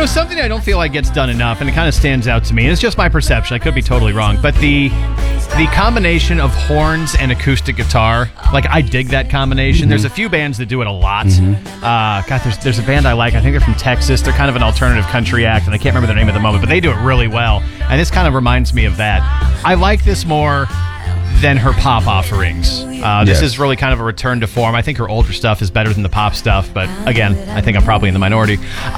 something I don't feel like gets done enough, and it kind of stands out to me. And it's just my perception. I could be totally wrong, but the combination of horns and acoustic guitar, like I dig that combination. There's a few bands that do it a lot. God, there's a band I like. I think they're from Texas. They're kind of an alternative country act, and I can't remember their name at the moment, but they do it really well. And this kind of reminds me of that. I like this more than her pop offerings. This is really kind of a return to form. I think her older stuff is better than the pop stuff, but again, I think I'm probably in the minority.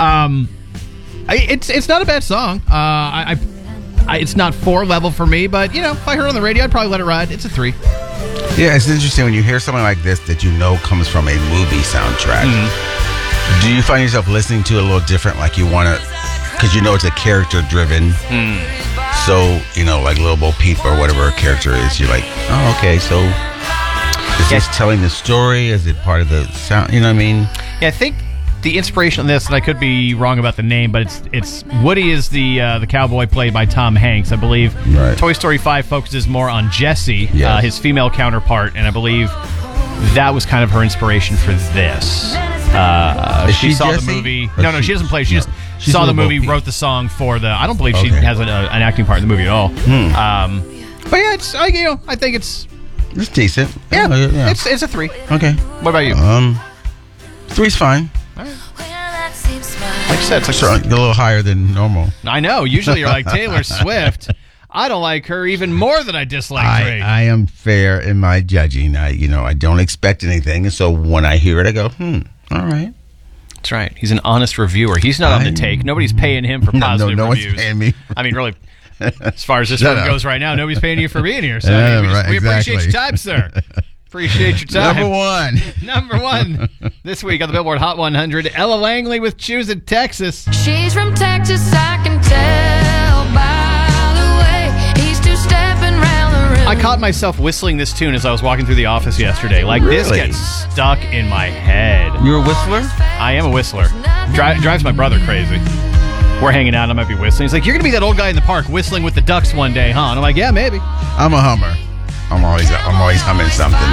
It's not a bad song. It's not 4 level for me, but if I heard it on the radio, I'd probably let it ride. It's a 3. Yeah, it's interesting when you hear something like this that comes from a movie soundtrack. Do you find yourself listening to it a little different, like you want to, because it's a character-driven? So, like Lil Bo Peep or whatever her character is, you're like, oh, okay, so is this telling the story? Is it part of the sound? You know what I mean? Yeah, I think the inspiration on this, and I could be wrong about the name, but it's Woody is the cowboy played by Tom Hanks, I believe. Right. Toy Story 5 focuses more on Jessie, his female counterpart, and I believe that was kind of her inspiration for this. She saw Jessie? the movie. No, she doesn't play. She saw the movie, wrote the song for the. I don't believe she has an acting part in the movie at all. But yeah, it's I think it's decent. Yeah, it's a 3. Okay. What about you? 3's fine. All right. Like I said, it's like a little higher than normal. I know. Usually you're like Taylor Swift. I don't like her even more than I dislike Drake. I am fair in my judging. I don't expect anything, and so when I hear it, I go, all right. That's right. He's an honest reviewer. He's not on the take. Nobody's paying him for positive no reviews. One's paying me. I mean, really, as far as this one goes right now, nobody's paying you for being here. So we appreciate your time, sir. Appreciate your time. Number one this week on the Billboard Hot 100, Ella Langley with Choosing Texas. She's from Texas, I can tell by the way he's two-stepping round the room. I caught myself whistling this tune as I was walking through the office yesterday. Like, really? This gets stuck in my head. You're a whistler? I am a whistler. Drives my brother crazy. We're hanging out, and I might be whistling. He's like, you're going to be that old guy in the park whistling with the ducks one day, huh? And I'm like, yeah, maybe. I'm a hummer. I'm always humming something.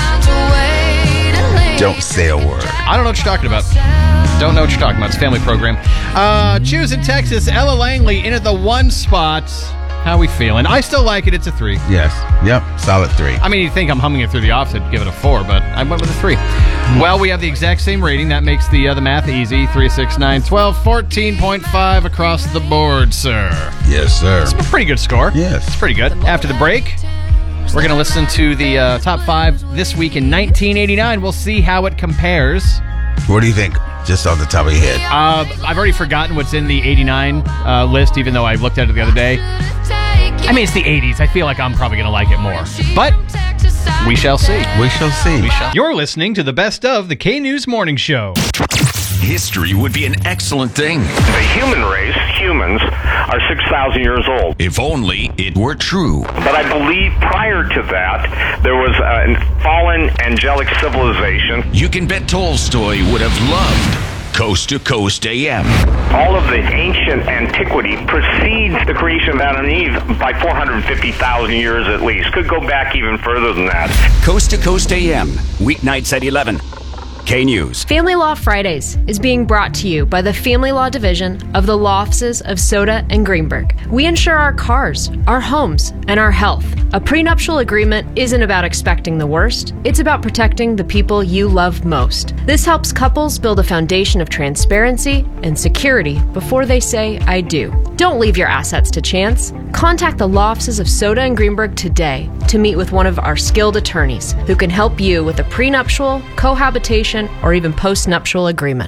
Don't say a word. I don't know what you're talking about. Don't know what you're talking about. It's a family program. Choosing Texas, Ella Langley in at the 1 spot. How we feeling? I still like it. It's a 3. Yes. Yep. Solid 3. I mean, you'd think I'm humming it through the office, I'd give it a 4, but I went with a 3. Well, we have the exact same rating. That makes the math easy. 3, 6, 9, 12, 14.5 across the board, sir. Yes, sir. It's a pretty good score. Yes. It's pretty good. After the break, we're going to listen to the top 5 this week in 1989. We'll see how it compares. What do you think? Just off the top of your head. I've already forgotten what's in the 89 list, even though I looked at it the other day. I mean, it's the 80s. I feel like I'm probably going to like it more. But we shall see. We shall see. You're listening to the best of the K-News Morning Show. History would be an excellent thing. The human race, humans, are 6,000 years old. If only it were true. But I believe prior to that, there was a fallen angelic civilization. You can bet Tolstoy would have loved Coast to Coast AM. All of the ancient antiquity precedes the creation of Adam and Eve by 450,000 years at least. Could go back even further than that. Coast to Coast AM, weeknights at 11. K-News. Family Law Fridays is being brought to you by the Family Law Division of the law offices of Soda and Greenberg. We insure our cars, our homes, and our health. A prenuptial agreement isn't about expecting the worst. It's about protecting the people you love most. This helps couples build a foundation of transparency and security before they say, I do. Don't leave your assets to chance. Contact the law offices of Soda and Greenberg today to meet with one of our skilled attorneys who can help you with a prenuptial, cohabitation, or even post-nuptial agreement.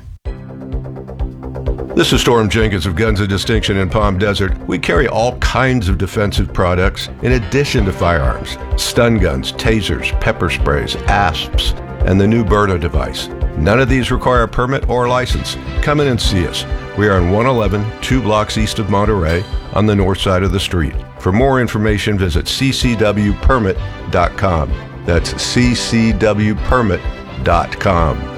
This is Storm Jenkins of Guns of Distinction in Palm Desert. We carry all kinds of defensive products in addition to firearms. Stun guns, tasers, pepper sprays, asps, and the new Byrna device. None of these require a permit or license. Come in and see us. We are on 111, 2 blocks east of Monterey, on the north side of the street. For more information, visit ccwpermit.com. That's ccwpermit.com.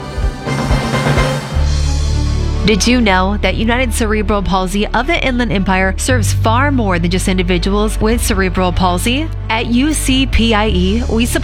Did you know that United Cerebral Palsy of the Inland Empire serves far more than just individuals with cerebral palsy? At UCPIE, we support